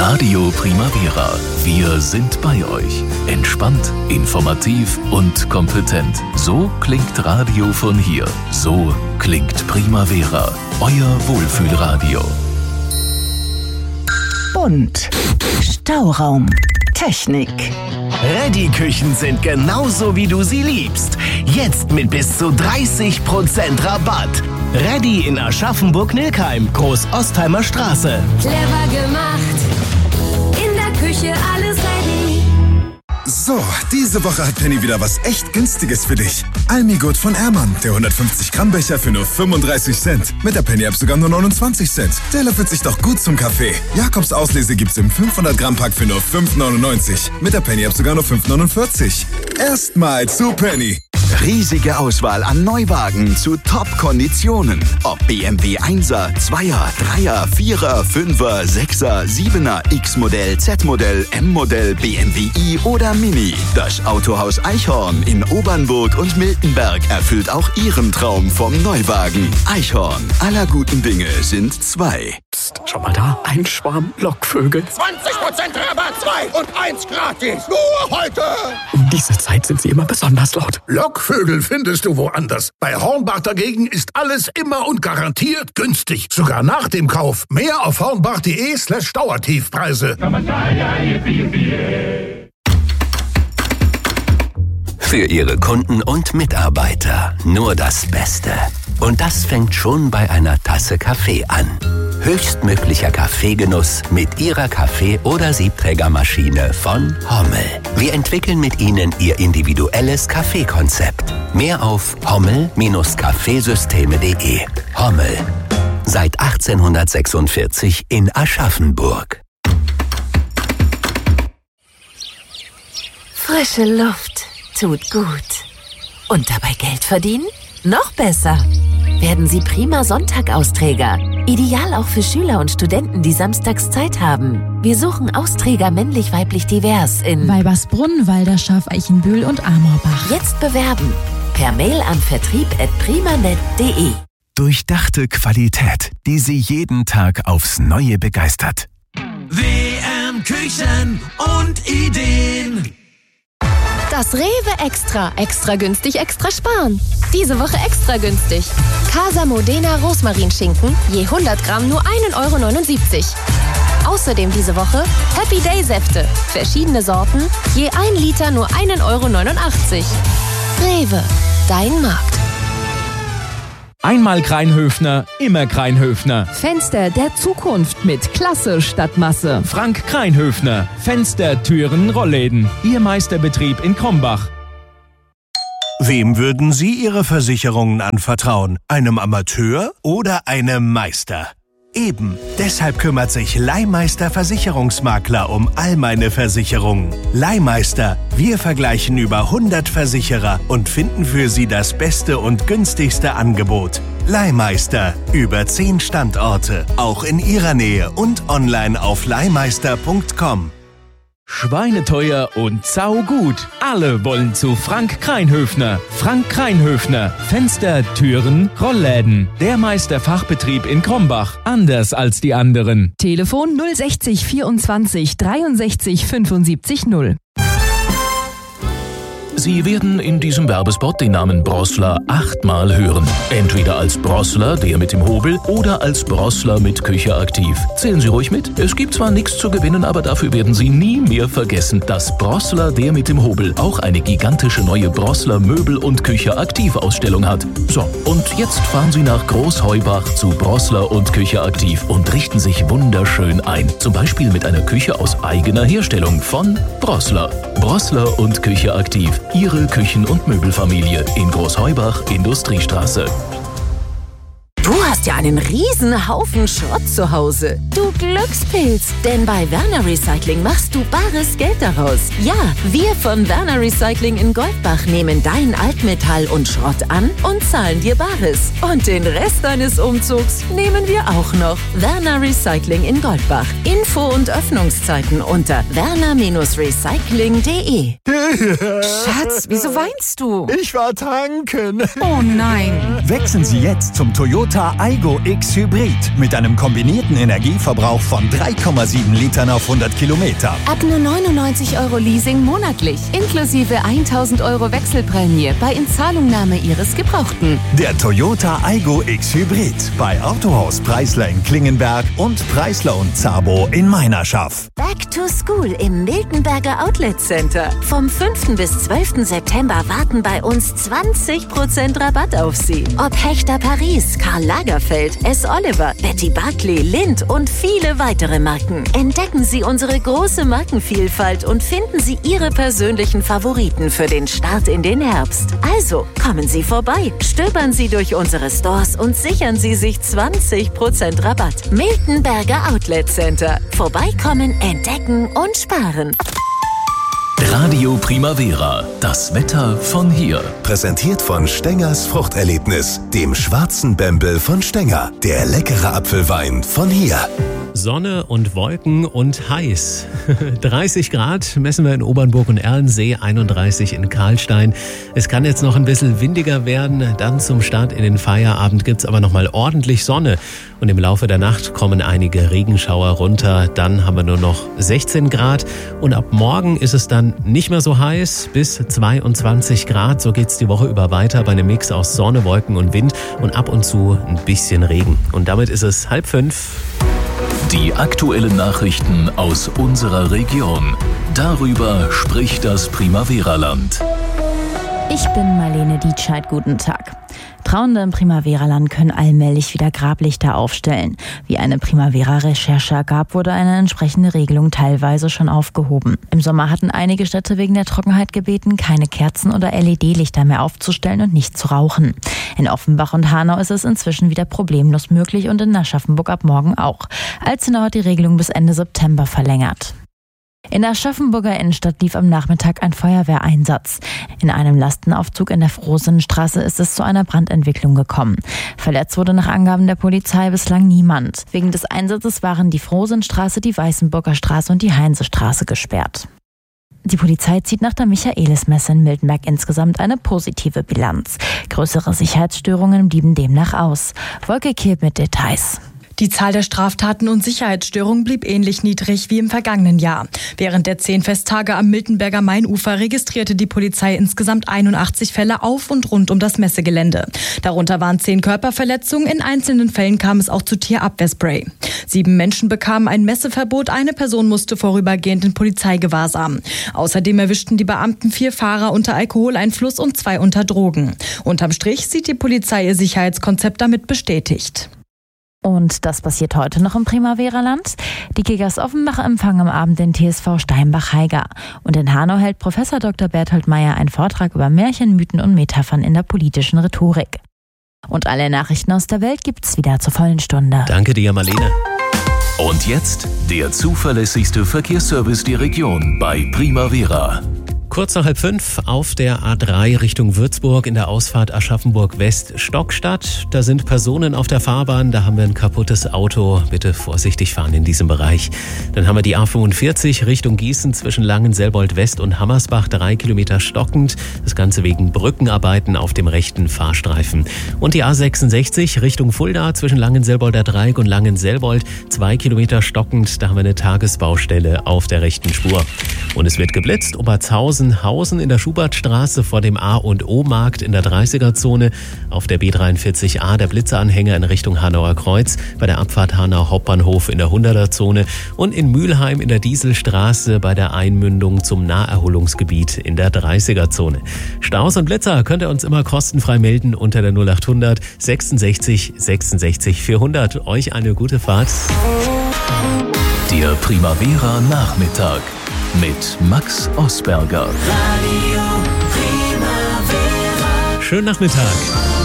Radio Primavera. Wir sind bei euch. Entspannt, informativ und kompetent. So klingt Radio von hier. So klingt Primavera. Euer Wohlfühlradio. Bunt. Stauraum. Technik. Reddy-Küchen sind genauso, wie du sie liebst. Jetzt mit bis zu 30% Rabatt. Reddy in Aschaffenburg-Nilkheim, Groß-Ostheimer Straße. Clever gemacht. In der Küche alles ready. So, diese Woche hat Penny wieder was echt Günstiges für dich. Almigurt von Ehrmann, der 150-Gramm-Becher für nur 35 Cent. Mit der Penny-App sogar nur 29 Cent. Der löffelt sich doch gut zum Kaffee. Jakobs Auslese gibt's im 500-Gramm-Pack für nur 5,99. Mit der Penny-App sogar nur 5,49. Erstmal zu Penny. Riesige Auswahl an Neuwagen zu Top-Konditionen. Ob BMW 1er, 2er, 3er, 4er, 5er, 6er, 7er, X-Modell, Z-Modell, M-Modell, BMW i oder Mini. Das Autohaus Eichhorn in Obernburg und Miltenberg erfüllt auch Ihren Traum vom Neuwagen. Eichhorn, aller guten Dinge sind zwei. Psst, schau mal da, ein Schwarm Lockvögel. 20% Rabatt, 2 und 1 gratis. Nur heute. Um diese Zeit sind sie immer besonders laut. Lockvögel findest du woanders. Bei Hornbach dagegen ist alles immer und garantiert günstig. Sogar nach dem Kauf. Mehr auf hornbach.de/Dauertiefpreise. Für Ihre Kunden und Mitarbeiter nur das Beste. Und das fängt schon bei einer Tasse Kaffee an. Höchstmöglicher Kaffeegenuss mit Ihrer Kaffee- oder Siebträgermaschine von Hommel. Wir entwickeln mit Ihnen Ihr individuelles Kaffeekonzept. Mehr auf hommel-kaffeesysteme.de. Hommel. Seit 1846 in Aschaffenburg. Frische Luft tut gut. Und dabei Geld verdienen? Noch besser. Werden Sie prima Sonntag-Austräger. Ideal auch für Schüler und Studenten, die samstags Zeit haben. Wir suchen Austräger männlich-weiblich divers in Weibersbrunn, Walderschaft, Eichenbühl und Amorbach. Jetzt bewerben. Per Mail an vertrieb@primanet.de. Durchdachte Qualität, die Sie jeden Tag aufs Neue begeistert. WM Küchen und Ideen. Das Rewe Extra. Extra günstig, extra sparen. Diese Woche extra günstig. Casa Modena Rosmarinschinken, je 100 Gramm nur 1,79 €. Außerdem diese Woche Happy Day Säfte. Verschiedene Sorten, je 1 Liter nur 1,89 €. Rewe, dein Markt. Einmal Kreinhöfner, immer Kreinhöfner. Fenster der Zukunft mit Klasse statt Masse. Frank Kreinhöfner. Fenster, Türen, Rollläden. Ihr Meisterbetrieb in Krombach. Wem würden Sie Ihre Versicherungen anvertrauen? Einem Amateur oder einem Meister? Eben, deshalb kümmert sich Leihmeister Versicherungsmakler um all meine Versicherungen. Leihmeister, wir vergleichen über 100 Versicherer und finden für Sie das beste und günstigste Angebot. Leihmeister, über 10 Standorte, auch in Ihrer Nähe und online auf leihmeister.com. Schweineteuer und saugut. Alle wollen zu Frank Kreinhöfner. Frank Kreinhöfner. Fenster, Türen, Rollläden. Der Meisterfachbetrieb in Krombach. Anders als die anderen. Telefon 060 24 63 75 0. Sie werden in diesem Werbespot den Namen Brossler 8-mal hören. Entweder als Brossler, der mit dem Hobel, oder als Brossler mit Küche aktiv. Zählen Sie ruhig mit. Es gibt zwar nichts zu gewinnen, aber dafür werden Sie nie mehr vergessen, dass Brossler, der mit dem Hobel, auch eine gigantische neue Brossler Möbel- und Küche aktiv Ausstellung hat. So, und jetzt fahren Sie nach Großheubach zu Brossler und Küche aktiv und richten sich wunderschön ein. Zum Beispiel mit einer Küche aus eigener Herstellung von Brossler. Brossler und Küche aktiv. Ihre Küchen- und Möbelfamilie in Großheubach, Industriestraße. Du hast ja einen riesen Haufen Schrott zu Hause. Du Glückspilz. Denn bei Werner Recycling machst du bares Geld daraus. Ja, wir von Werner Recycling in Goldbach nehmen dein Altmetall und Schrott an und zahlen dir Bares. Und den Rest deines Umzugs nehmen wir auch noch. Werner Recycling in Goldbach. Info und Öffnungszeiten unter werner-recycling.de. Schatz, wieso weinst du? Ich war tanken. Oh nein. Wechseln Sie jetzt zum Toyota Toyota Aygo X Hybrid mit einem kombinierten Energieverbrauch von 3,7 Litern auf 100 Kilometer. Ab nur 99 € Leasing monatlich, inklusive 1.000 € Wechselprämie bei Inzahlungnahme Ihres Gebrauchten. Der Toyota Aygo X Hybrid bei Autohaus Preisler in Klingenberg und Preisler und Zabo in Meinerschaft. Back to School im Miltenberger Outlet Center. Vom 5. bis 12. September warten bei uns 20% Rabatt auf Sie. Ob Hechter Paris, Karl Lagerfeld, S. Oliver, Betty Barclay, Lindt und viele weitere Marken. Entdecken Sie unsere große Markenvielfalt und finden Sie Ihre persönlichen Favoriten für den Start in den Herbst. Also, kommen Sie vorbei, stöbern Sie durch unsere Stores und sichern Sie sich 20% Rabatt. Miltenberger Outlet Center. Vorbeikommen, entdecken und sparen. Radio Primavera, das Wetter von hier. Präsentiert von Stengers Fruchterlebnis, dem schwarzen Bembel von Stenger. Der leckere Apfelwein von hier. Sonne und Wolken und heiß. 30 Grad messen wir in Obernburg und Erlensee, 31 in Karlstein. Es kann jetzt noch ein bisschen windiger werden. Dann zum Start in den Feierabend gibt's aber nochmal ordentlich Sonne. Und im Laufe der Nacht kommen einige Regenschauer runter. Dann haben wir nur noch 16 Grad. Und ab morgen ist es dann nicht mehr so heiß, bis 22 Grad. So geht's die Woche über weiter bei einem Mix aus Sonne, Wolken und Wind und ab und zu ein bisschen Regen. Und damit ist es 4:30. Die aktuellen Nachrichten aus unserer Region. Darüber spricht das Primavera-Land. Ich bin Marlene Dietscheid, guten Tag. Trauernde im Primavera-Land können allmählich wieder Grablichter aufstellen. Wie eine Primavera-Recherche ergab, wurde eine entsprechende Regelung teilweise schon aufgehoben. Im Sommer hatten einige Städte wegen der Trockenheit gebeten, keine Kerzen oder LED-Lichter mehr aufzustellen und nicht zu rauchen. In Offenbach und Hanau ist es inzwischen wieder problemlos möglich und in Aschaffenburg ab morgen auch. Alzenau hat die Regelung bis Ende September verlängert. In der Aschaffenburger Innenstadt lief am Nachmittag ein Feuerwehreinsatz. In einem Lastenaufzug in der Frohsinnstraße ist es zu einer Brandentwicklung gekommen. Verletzt wurde nach Angaben der Polizei bislang niemand. Wegen des Einsatzes waren die Frohsinnstraße, die Weißenburger Straße und die Heinsestraße gesperrt. Die Polizei zieht nach der Michaelismesse in Miltenberg insgesamt eine positive Bilanz. Größere Sicherheitsstörungen blieben demnach aus. Wolke Kiel mit Details. Die Zahl der Straftaten und Sicherheitsstörungen blieb ähnlich niedrig wie im vergangenen Jahr. Während der 10 Festtage am Miltenberger Mainufer registrierte die Polizei insgesamt 81 Fälle auf und rund um das Messegelände. Darunter waren 10 Körperverletzungen, in einzelnen Fällen kam es auch zu Tierabwehrspray. 7 Menschen bekamen ein Messeverbot, eine Person musste vorübergehend in Polizeigewahrsam. Außerdem erwischten die Beamten 4 Fahrer unter Alkoholeinfluss und 2 unter Drogen. Unterm Strich sieht die Polizei ihr Sicherheitskonzept damit bestätigt. Und das passiert heute noch im Primavera-Land. Die Kickers Offenbach empfangen am Abend den TSV Steinbach-Heiger. Und in Hanau hält Professor Dr. Berthold Meyer einen Vortrag über Märchen, Mythen und Metaphern in der politischen Rhetorik. Und alle Nachrichten aus der Welt gibt's wieder zur vollen Stunde. Danke dir, Marlene. Und jetzt der zuverlässigste Verkehrsservice der Region bei Primavera. Kurz nach 4:30 auf der A3 Richtung Würzburg in der Ausfahrt Aschaffenburg West Stockstadt. Da sind Personen auf der Fahrbahn, da haben wir ein kaputtes Auto. Bitte vorsichtig fahren in diesem Bereich. Dann haben wir die A45 Richtung Gießen zwischen Langenselbold West und Hammersbach, 3 Kilometer stockend. Das Ganze wegen Brückenarbeiten auf dem rechten Fahrstreifen. Und die A66 Richtung Fulda zwischen Langenselbolder Dreieck und Langenselbold, 2 Kilometer stockend. Da haben wir eine Tagesbaustelle auf der rechten Spur. Und es wird geblitzt, Obertshausen in der Schubertstraße vor dem A&O-Markt in der 30er-Zone, auf der B43A der Blitzeranhänger in Richtung Hanauer Kreuz, bei der Abfahrt Hanau Hauptbahnhof in der 100er-Zone und in Mülheim in der Dieselstraße bei der Einmündung zum Naherholungsgebiet in der 30er-Zone. Staus und Blitzer könnt ihr uns immer kostenfrei melden unter der 0800 66 66 400. Euch eine gute Fahrt. Der Primavera Nachmittag mit Max Osberger. Radio Primavera. Schönen Nachmittag.